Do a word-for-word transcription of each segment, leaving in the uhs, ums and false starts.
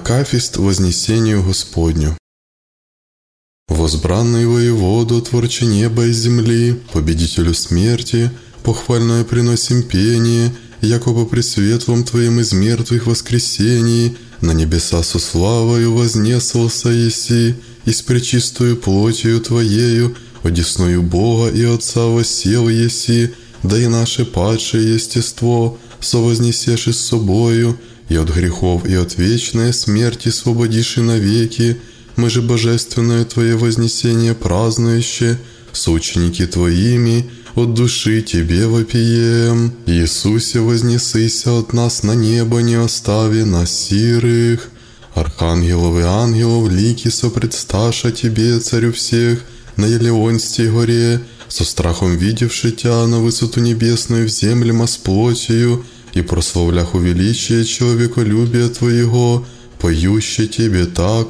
Акафист вознесению Господню. Возбранный воеводу, творче неба и земли, победителю смерти, похвальное приносим пение, якобы при светлом Твоем из мертвых воскресении, на небеса со славою вознесался еси, и с пречистою плотью Твоею, одесную Бога и Отца воссел еси, да и наше падшее естество совознесешь с собою, и от грехов, и от вечной смерти свободишь и навеки. Мы же божественное Твое вознесение празднующе, соученики Твоими, от души Тебе вопием. Иисусе, вознесыся от нас на небо, не остави нас сирых. Архангелов и ангелов лики сопредсташа Тебе, Царю всех, на Елеонстей горе, со страхом видевши Тя на высоту небесную в земле с плотью, и прославлях увеличие человеколюбия Твоего, поюще Тебе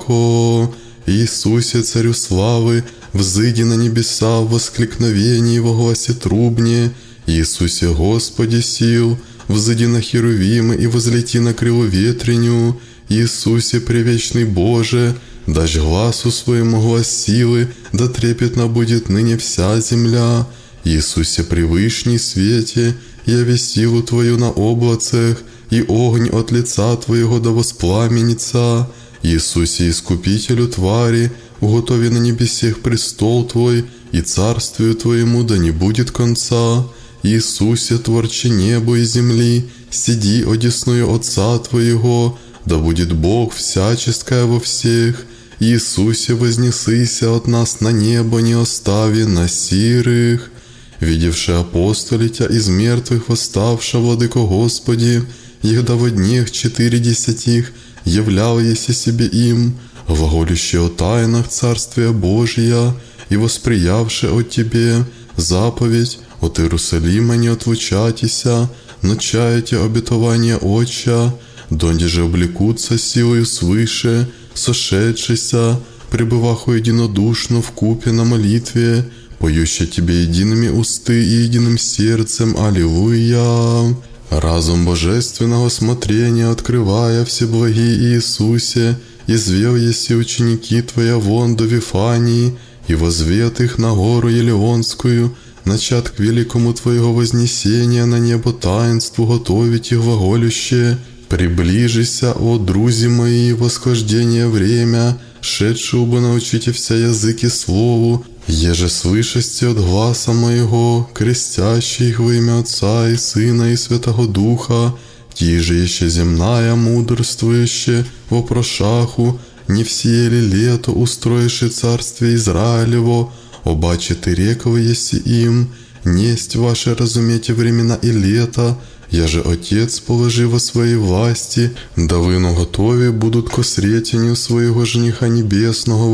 тако. Иисусе, Царю славы, взыди на небеса в воскликновении во гласе трубне. Иисусе, Господи сил, взыди на херувимы и возлети на крыло ветреню. Иисусе, превечный Боже, дашь гласу своему глас силы, да трепетно будет ныне вся земля. Иисусе, превышний свете, яви силу Твою на облацах, и огонь от лица Твоего да воспламенится. Иисусе, искупителю твари, уготови на небесех престол Твой, и царствию Твоему да не будет конца. Иисусе, творче небо и земли, сиди одесную Отца Твоего, да будет Бог всяческое во всех. Иисусе, вознесыся от нас на небо, не остави нас сирых. Видевши апостоли Тя из мертвых восставша, Владыко Господи, егда во днях четыредесятих являл еси себе им, глаголюще о тайнах Царствия Божия, и восприявши от Тебе заповедь от Иерусалима не отлучатися, но чаете обетование Отча, донде же облекутся силою свыше, сошедшися, пребываху единодушно в купе на молитве, поюще Тебе едиными усты и единым сердцем. Аллилуйя! Разум божественного смотрения открывая всеблагий Иисусе, извел еси ученики Твоя вон до Вифании, и возвет их на гору Елеонскую, начат к великому Твоего вознесения на небо таинству готовить и глаголюще. Приближися, о друзі мои, восхождение время, шедшего бы научите вся языки слову, еже слышасте от гласа моего, крестящих во имя Отца и Сына и Святого Духа, тиже еще земная мудрствующе вопрошаху, не все ли лето устроиши царствие Израилево, оба четырековы еси им, несть ваше разумете времена и лето, я же Отец положи во своей власти, да вы на готове будут ко сретению своего жениха небесного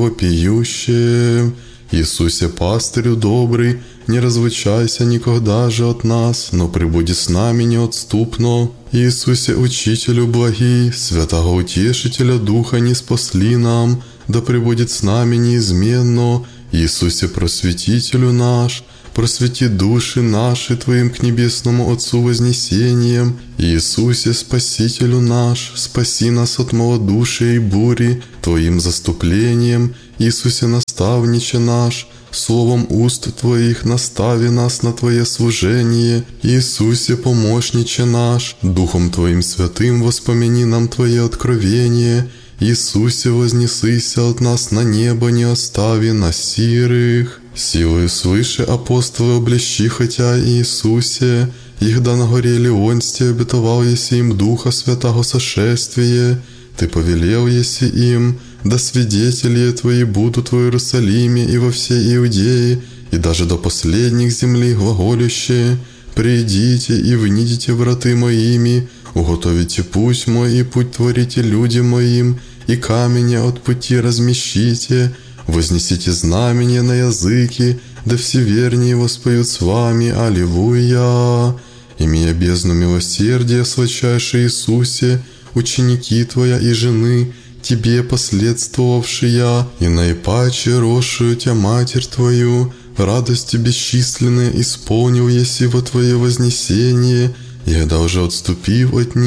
вопиюще. Иисусе, пастырю добрый, не разлучайся никогда же от нас, но прибуди с нами неотступно. Иисусе, учителю благий, святого утешителя Духа не спасли нам, да прибудет с нами неизменно. Иисусе, просветителю наш, просвети души наши Твоим к небесному Отцу вознесением. Иисусе, Спасителю наш, спаси нас от малодушия и бури Твоим заступлением. Иисусе, наставниче наш, словом уст Твоих настави нас на Твое служение. Иисусе, помощниче наш, Духом Твоим святым воспомини нам Твое откровение. Иисусе, вознесыся от нас на небо, не остави нас сирых. Силою свыше апостолы облещи, хотя Иисусе, егда на горе Леонстия обетовал еси им Духа Святого сошествие, Ты повелел еси им, да свидетели Твои будут в Иерусалиме и во всей Иудее, и даже до последних земли глаголющие: «Придите и внидите враты моими, уготовите путь мой и путь творите людям моим, и камня от пути размещите, вознесите знамение на языки, да все вернее воспоют с вами. Аллилуйя! Имея бездну милосердия, сладчайший Иисусе, ученики Твоя и жены, Тебе последствовавшия, и наипаче росшую Тя Матерь Твою, радости бесчисленные исполнил еси во Твое вознесение, и когда уже отступив от них,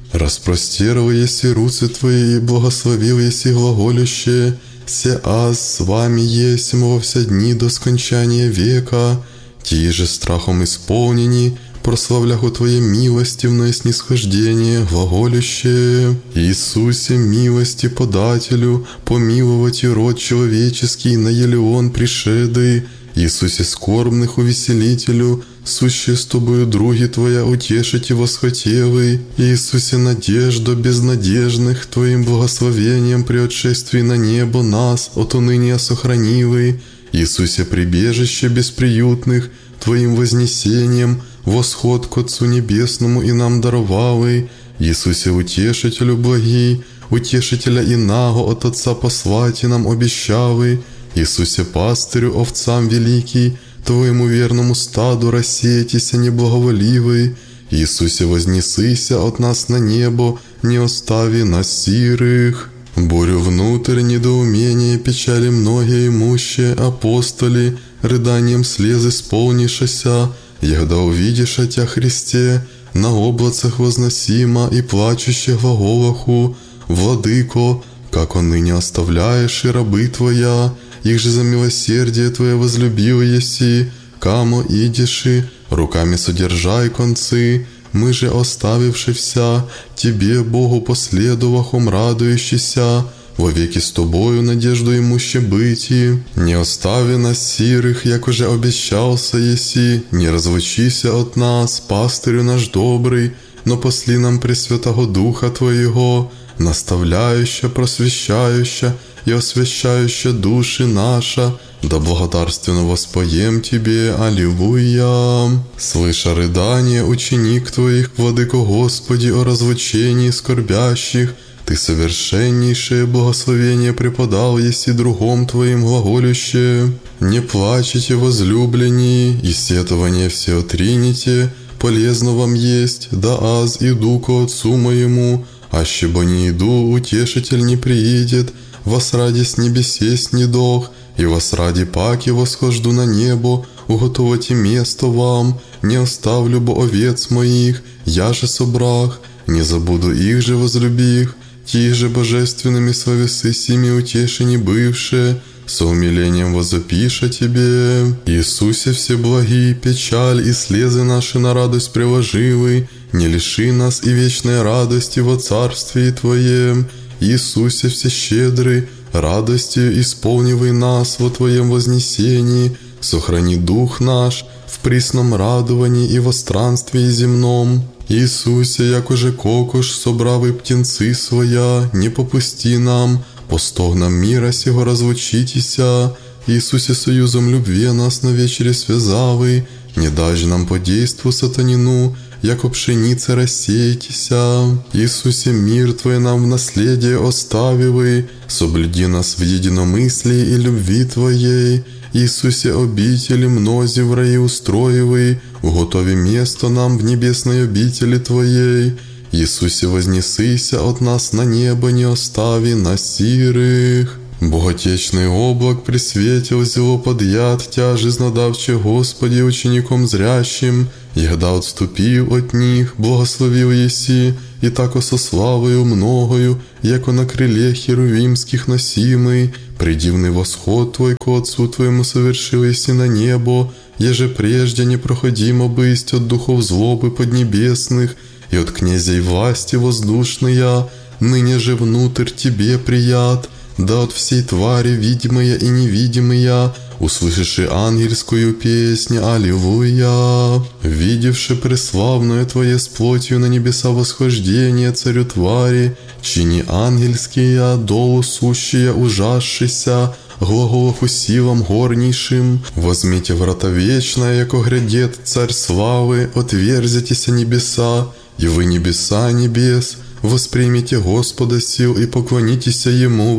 Распростерл еси руцы Твои и благословил еси глаголюще: «Се аз с вами есмь во все дни до скончания века». Ти же страхом исполнени, прославляху Твое милостивное снисхождение, глаголюще: «Иисусе, милости подателю, помиловать и род человеческий, на елеон пришедый. Иисусе скорбных увеселителю, сущие с Тобою други Твоя утешить и восхотевый. Иисусе надежду безнадежных, Твоим благословением при отшествии на небо нас от уныния сохранивый. Иисусе прибежище бесприютных, Твоим вознесением восход к Отцу Небесному и нам даровавый. Иисусе утешителю благий, утешителя инаго от Отца послати нам обещавый. Иисусе пастырю овцам великий, Твоему верному стаду рассейтися неблаговоливый. Иисусе вознесыся от нас на небо, не остави нас сирых». Бурю внутрь недоумения, печали многие имущие апостоли, рыданием слез исполнишася, егда увидишь Тя, Христе, на облацах возносима и плачущих глаголаху: «Владыко, как он ныне оставляешь и рабы Твоя, их же за милосердие Твое возлюбил еси, камо идиши, руками содержай концы, мы же, оставивши вся, Тебе, Богу последовахом радующийся, вовеки с Тобою надежду имуще быти. Не остави нас сирых, як уже обещался еси, не разлучися от нас, пастырю наш добрый, но посли нам Пресвятого Духа Твоего, наставляюща, просвещающа и освящающа души наша, да благодарственно воспоем Тебе, аллилуйя». Слыша рыдание ученик Твоих, Владыко Господи, о разлучении скорбящих, Ты совершеннейшее благословение преподал еси другом Твоим глаголюще: «Не плачете, возлюбленные, и сетование все отрините, полезно вам есть, да аз иду ко Отцу моему, аще бы не иду, утешитель не приидет, вас ради с небесе снедох, и вас ради паки восхожду на небо, уготовите место вам, не оставлю бо овец моих, я же собрах, не забуду их же возлюбих, ти же божественными словесы сими утешени бывшие, со умилением возопиша Тебе. Иисусе всеблагий, печаль и слезы наши на радость приложивый, не лиши нас и вечной радости во Царствии Твоем. Иисусе всещедрый, радостью исполнивай нас во Твоем вознесении, сохрани дух наш в присном радовании и во странствии земном. Иисусе, як уже кокуш, собравый птенцы своя, не попусти нам, по стогнам мира сего разлучитеся. Иисусе союзом любви нас на вечере связавый, не даж нам по действу сатанину, яко пшеница рассейтеся. Иисусе, мир Твой нам в наследие оставивый, соблюди нас в единомыслии и любви Твоей. Иисусе, обители мнози в раю устроивый, уготови место нам в небесной обители Твоей. Иисусе, вознесыся от нас на небо, не остави нас сирых. Боготечный облак присветил зело подъят Тя, жизнодавче Господи, учеником зрящим, егда отступил от них, благословил еси, и тако со славою многою, яко на крыле херувимских носимый, придивный восход Твой к Отцу Твоему совершил еси на небо, еже прежде непроходимо бысть от духов злобы поднебесных и от князей власти воздушная, ныне же внутрь Тебе прият, да от всей твари видимая и невидимая, услышиши ангельскую песнь, аллилуйя. Видевши преславное Твое с плотью на небеса восхождение царю твари, чини ангельские, долу сущие ужасшися, глаголаху силам горнейшим, возьмите врата вечная, яко грядет царь славы, отверзитеся небеса, и вы небеса небес, воспримите Господа сил и поклонитесь Ему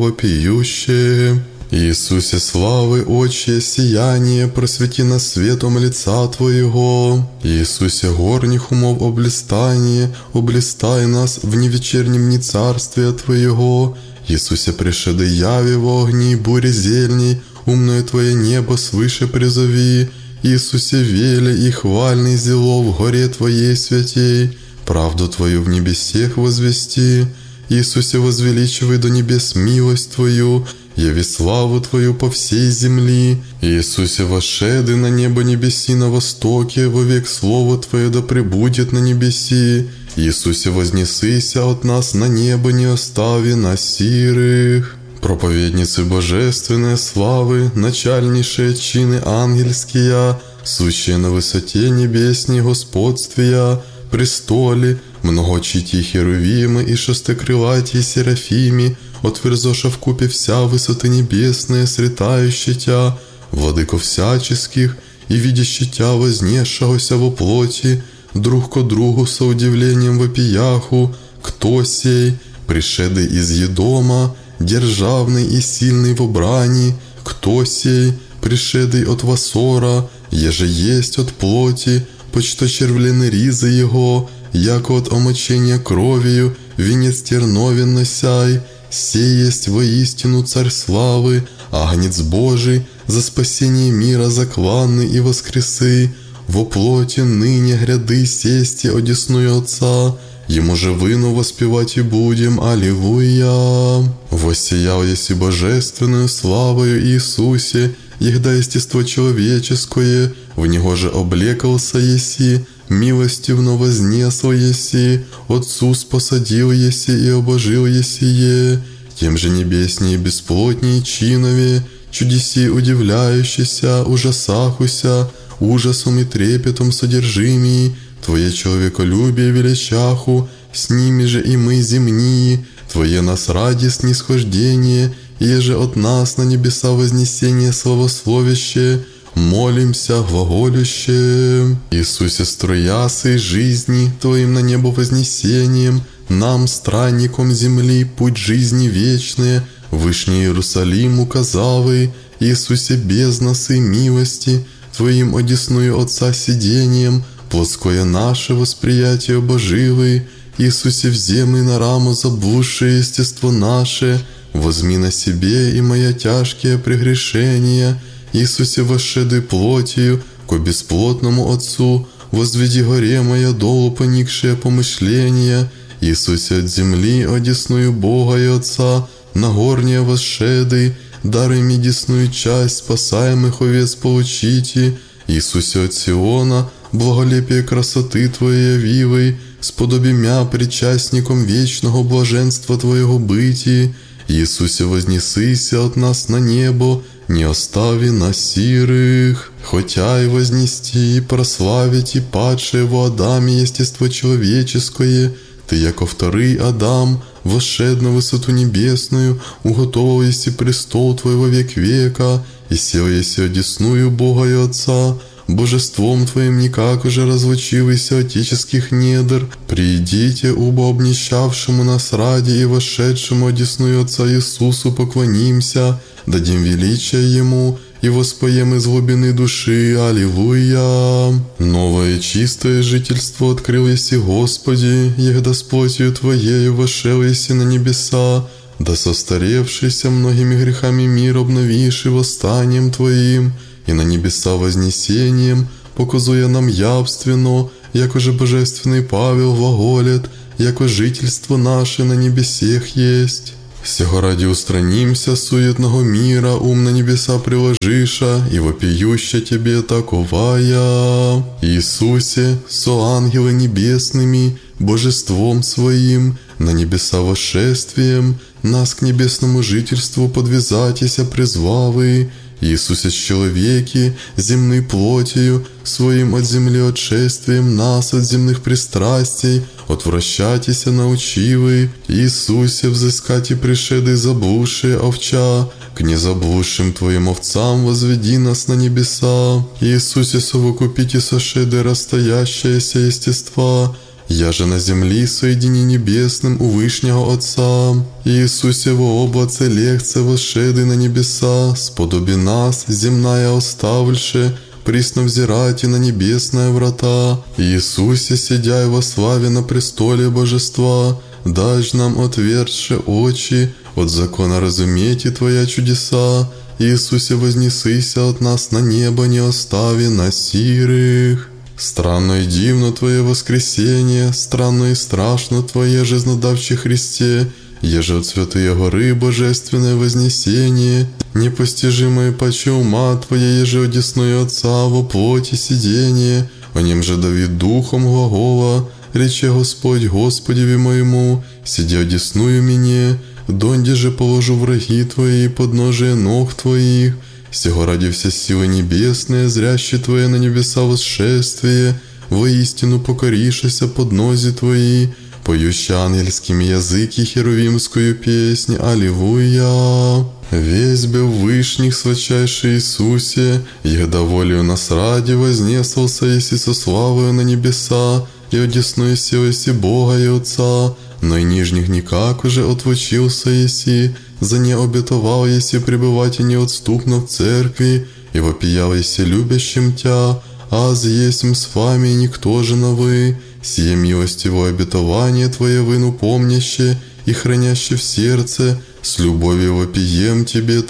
вопиюще. Иисусе славы, очие сияние, просвети нас светом лица Твоего. Иисусе горних умов облистание, облистай нас в невечернем не царствие Твоего. Иисусе пришеды яви в огни, буре зельней, умное Твое небо свыше призови. Иисусе вели и хвальный зело в горе Твоей святей, правду Твою в небесех возвести. Иисусе, возвеличивай до небес милость Твою, яви славу Твою по всей земли. Иисусе, вошеды на небо небеси на востоке, вовек Слово Твое да пребудет на небеси. Иисусе, вознесися от нас на небо, не остави нас сирых. Проповедницы божественной славы, начальнейшие чины ангельские, сущие на высоте небесней господствия, престоле, многочити херувимы и шестикрылатие серафими, отверзоша вкупе вся высоты небесные, сретающие Тя, владыко всяческих, и видящий Тя вознесшегося во плоти, друг ко другу со удивлением вопияху, кто сей, пришедый из Едома, державный и сильный в брани, кто сей, пришедый от Васора, еже есть от плоти, почто червлены ризы его, яко от омочения кровью, венец терновен носяй, сей есть воистину царь славы, агнец Божий, за спасение мира закланный и воскресы, во плоти ныне гряды сести одесную Отца, Ему же выну воспевать и будем, аллилуйя. Воссиял еси божественную славою Иисусе, егда естество человеческое, в Него же облекался еси, милостивно вознесл еси, Отцу спосадил еси и обожил есие, тем же небеснее бесплотнее чинове, чудеси удивляющийся, ужасахуся, ужасом и трепетом содержимии, Твое человеколюбие величаху, с ними же и мы земные, Твое нас ради снисхождение, еже от нас на небеса вознесение славословящее, молимся глаголюще. Иисусе, строясый жизни Твоим на небо вознесением, нам, странником земли, путь жизни вечные, Вышний Иерусалим указавый, Иисусе, без нас и милости, Твоим одесную Отца сидением, плотское наше восприятие боживый, Иисусе, вземы на раму заблудшее естество наше, возьми на себе и моя тяжкие прегрешения, Иисусе, вошедый плотью ко бесплотному Отцу, возведи горе моя долу поникшее помышления, Иисусе, от земли одесную Бога и Отца, на горнее восшедый, даруй мне десную часть спасаемых овец получите, Иисусе, от Сиона, благолепие красоты Твоей явивой, сподоби мя причастником вечного блаженства Твоего бытия, Иисусе, вознесися от нас на небо, не остави нас сирых, хотя и вознести, и прославить, и падшее во Адаме естество человеческое, Ты, яко вторый Адам, вошед на высоту небесную, уготовал еси престол Твой во век века, и сел еси одесную Бога и Отца, Божеством Твоим никак уже разлучивайся отеческих недр, придите, убо обнищавшему нас ради и вошедшему одесную Отца Иисусу поклонимся, дадим величие Ему и воспоем из глубины души, аллилуйя. Новое и чистое жительство открыл еси Господи, егда с плотью Твоею вошел еси на небеса, да состаревшийся многими грехами мир обновивший восстанием Твоим, и на небеса вознесением, показуя нам явственно, яко же божественный Павел глаголет, яко жительство наше на небесех есть. Сего ради устранимся суетного мира, ум на небеса приложиша, и вопиюща Тебе таковая. Иисусе, со ангелы небесными, божеством Своим, на небеса восшествием, нас к небесному жительству подвязатися призвавы, Иисусе, с человеки, земной плотью, Своим от земли отшествием нас от земных пристрастий, отвращатися научивый, Иисусе, взыскать и пришедый заблудшие овча, к незаблудшим Твоим овцам возведи нас на небеса. Иисусе, совокупите сошеды расстоящееся естества, я же на земли соедини небесным у Вышнего Отца. Иисусе, во облаце легце восшеды на небеса, сподоби нас, земная оставльше, присно взирайте на небесные врата. Иисусе, сидяй во славе на престоле божества, дашь нам отвергши очи, от закона разумейте Твоя чудеса. Иисусе, вознесися от нас на небо, не остави нас сирых. Странно и дивно Твое воскресение, странно и страшно Твое жизнодавче Христе, еже от святые горы божественное вознесение, непостижимое паче ума Твое, еже одесную Отца во плоти сидение, о нем же Давид духом глагола, рече Господь Господеве моему, сиди одесную мне, донде же положу враги Твои, подножие ног Твоих, сего ради все силы небесные, зрящие Твои на небеса восшествие, воистину покоришься под нози Твои, поющие ангельскими языки херувимскую песнь, аллилуйя. Весь бы вышних святчайший Иисусе, егда волею нас ради вознесался, еси со славою на небеса, и одесную силоси Бога и Отца, но и нижних никак уже отвучился еси, за не обетовал еси пребывать и неотступно в церкви, и вопиял еси любящим Тя, аз есмь с вами, и никто же на вы, сие милостивое обетование Твое выну помняще и храняще в сердце, с любовью вопием Тебе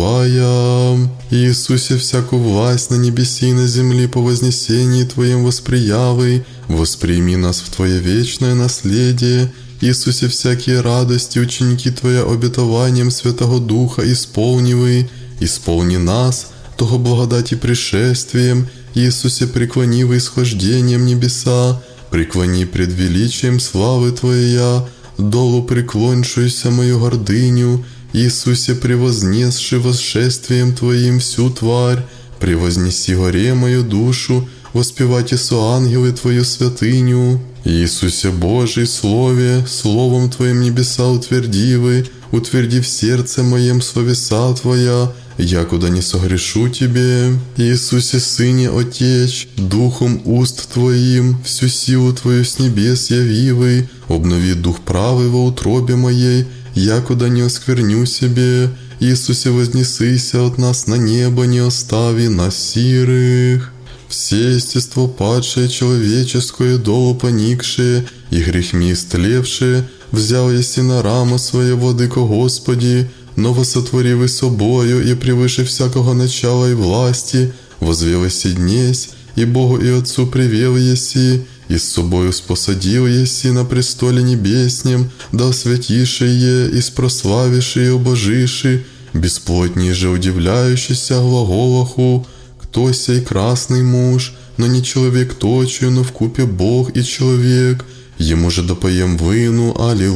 таковая. Иисусе всякую власть на небеси и на земли по вознесении Твоем восприявый, восприми нас в Твое вечное наследие. Иисусе всякие радости, ученики Твоя обетованием Святого Духа исполнивай, исполни нас, того благодати пришествием, Иисусе преклони восхождением небеса, преклони пред величием славы Твоя, долу преклоншуюся мою гордыню, Иисусе превознесши восшествием Твоим всю тварь, превознеси горе мою душу, воспевайте со ангелы Твою святыню. Иисусе Божий, Слове, Словом Твоим небеса утвердивы, утверди в сердце моем словеса Твоя, якуда не согрешу Тебе. Иисусе Сыне Отечь, Духом уст Твоим, всю силу Твою с небес явивый, обнови дух правый во утробе моей, якуда не оскверню себе. Иисусе вознесыся от нас на небо, не остави нас сирых. Все естество падшее, человеческое, долу поникшее, и грехми истлевшее, взял еси на рамо своє, владыко Господи, но восотворивый собою и превыше всякого начала и власти, возвел еси днесь, и Богу и Отцу привел еси, и с собою спосадил еси на престоле небеснем, да освятиши е, и спрославиши и обожиши, бесплотней же удивляющийся глаголаху, кто сей красный муж, но не человек точью, но вкупе Бог и человек, ему же допоем выну,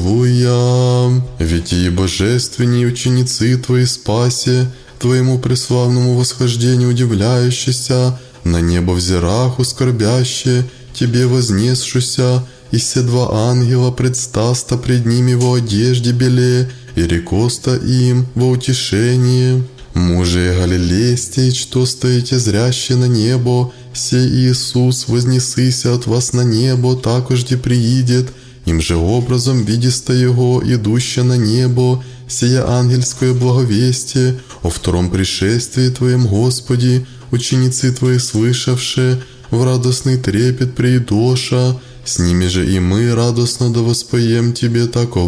аллилуйя. Ведь и божественней ученицы Твои спасе, Твоему преславному восхождению удивляющийся, на небо взираху скорбяще, Тебе вознесшуся, и все два ангела предстаста пред ними во одежде беле, и рекоста им во утешение. Мужи Галилейстей, что стоите зряще на небо, сей Иисус вознесыся от вас на небо, такожде приидет, им же образом видиста Его, идуща на небо, сия ангельское благовестие о втором пришествии Твоем, Господи, ученицы Твои слышавшие, в радостный трепет приидоша, с ними же и мы радостно да воспоем Тебе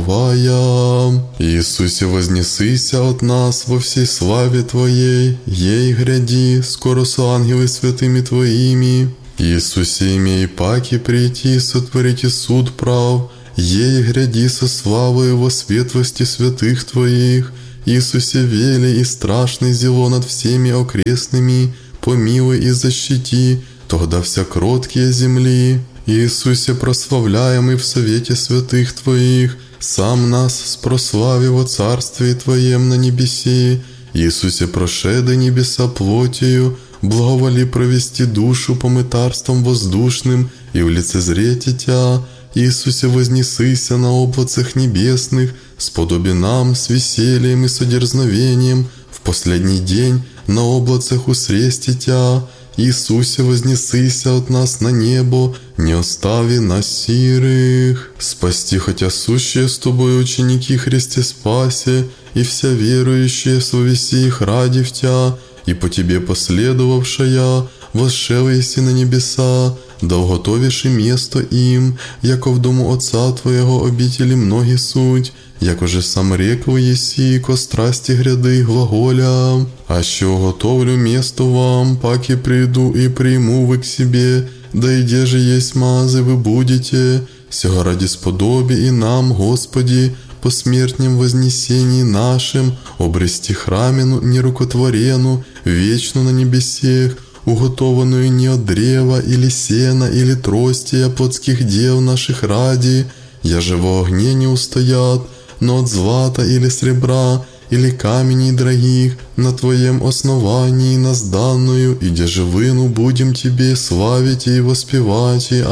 таковая. Иисусе вознесыся от нас во всей славе Твоей, ей гряди, скоро со ангелы святыми Твоими. Иисусе имей паки прийти, сотворите суд прав, ей гряди со славою во светлости святых Твоих. Иисусе вели и страшный зело над всеми окрестными, помилуй и защити, тогда вся кроткие земли. Иисусе прославляемый в совете святых Твоих, сам нас спрослави во Царстве Твоем на небеси. Иисусе прошеды небеса плотью, благоволи провести душу по мытарствам воздушным и в лицезрете Тя. Иисусе вознесыся на облацах небесных, сподоби нам с весельем и содерзновением в последний день на облацах усрести Тя. Иисусе вознесыся от нас на небо, не остави нас сирых. Спасти хотя сущие с Тобой ученики Христе спасе, и вся верующие совеси их ради в Тя, и по Тебе последовавшая, восшел еси на небеса, да уготовишь и место им, яко в дому Отца Твоего обители многие суть, яко же сам рекл еси, ко страсти гряды глаголя. А що готовлю место вам, паки приду и приму вы к себе, да и где же есть мазы вы будете, сего ради сподоби и нам, Господи, по смертнем вознесении нашим, обрести храмену нерукотворену, вечну на небесех, уготованную не от древа, или сена, или тростия плотских дел наших ради, яже во огне не устоят, но от злата или сребра, или каменей дорогих, на Твоем основании назданную, и де живину будем Тебе славить и воспевать, и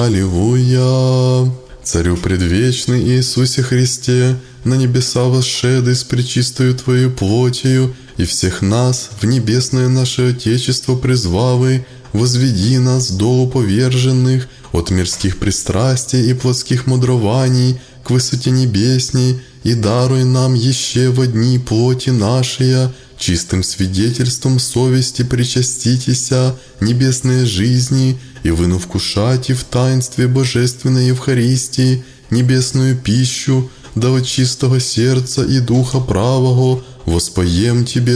аллилуйя. Царю предвечный Иисусе Христе, на небеса восшедший с пречистою Твоей плотью, и всех нас в небесное наше Отечество призвавы, возведи нас долу поверженных от мирских пристрастий и плотских мудрований к высоте небесней, и даруй нам еще во дни плоти нашей, чистым свидетельством совести причаститеся небесной жизни, и выну вкушать и в таинстве божественной Евхаристии небесную пищу, да от чистого сердца и духа правого воспоем Тебе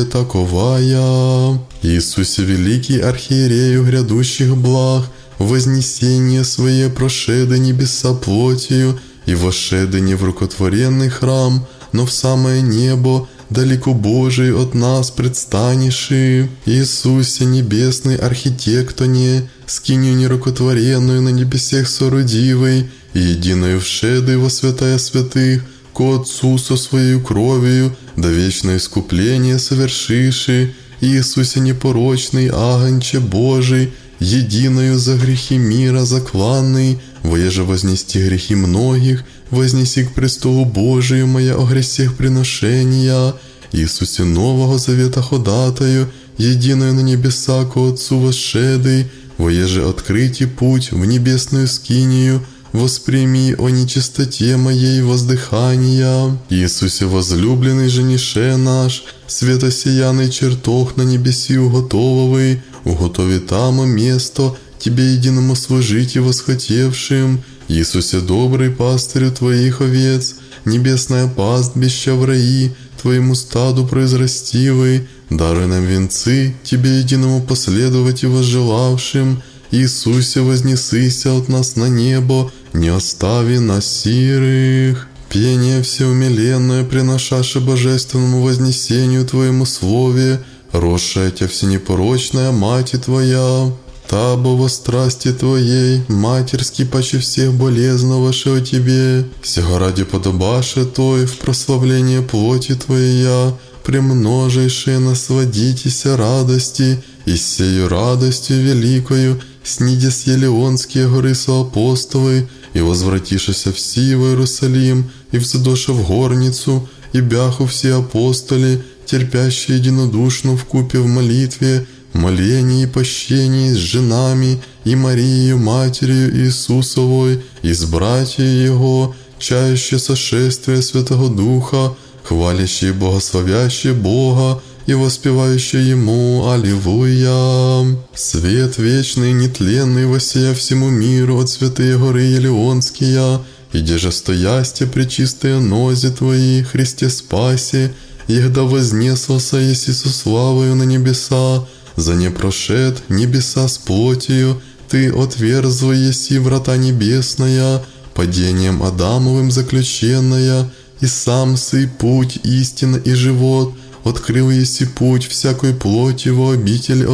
таковая. Иисусе великий архиерею грядущих благ, вознесение Свое прошеды небеса плотью, и вошеды не в рукотворенный храм, но в самое небо, далеко Божий от нас предстанеши. Иисусе небесный архитектоне, скинью нерукотворенную на небесех соорудивой, и единою вшеды во святая святых, ко Отцу со Своей кровью, да вечное искупление совершиши. Иисусе непорочный агнче Божий, единою за грехи мира закланный, воеже вознести грехи многих, вознеси к престолу Божию моя о гресех приношения. Иисусе нового завета ходатаю, единую на небеса ко Отцу восшедый, воеже открытий путь в небесную скинию, восприми о нечистоте моей воздыхания. Иисусе возлюбленный женише наш, светосияный чертог на небеси уготововый, уготови там место Тебе единому служить и восхотевшим. Иисусе добрый пастырю Твоих овец, небесное пастбище в раи, Твоему стаду произрастивый, даруй нам венцы, Тебе единому последовать и возжелавшим. Иисусе вознесися от нас на небо, не остави нас сирых. Пение всеумиленное приношаше божественному вознесению Твоему слове, росшая Тя всенепорочная Мать Твоя, табо во страсти Твоей, матерски паче всех болезноваше о Тебе, сего ради подобаше Той в прославление плоти Твоя, премножейшие насладитеся радости, и сею радостью великою сниде с Елеонские горы соапостолы, и возвратишеся все в Иерусалим, и взадоше в горницу, и бяху все апостоли, терпящие единодушно вкупе в молитве, молении и пощении с женами, и Марией, Матерью Иисусовой, и с братьями Его, чающие сошествия Святого Духа, хвалящие и благословящие Бога, и воспевающие Ему аллилуйя. Свет вечный, нетленный, воссия всему миру от святые горы Елеонские, и деже стоясте пречистые нози Твои, Христе спаси, егда вознесался еси со славою на небеса, за не прошед небеса с плотью, Ты отверзла еси врата небесная, падением Адамовым заключенная, и сам сый путь, истина и живот, открыл еси путь всякой плоти во обитель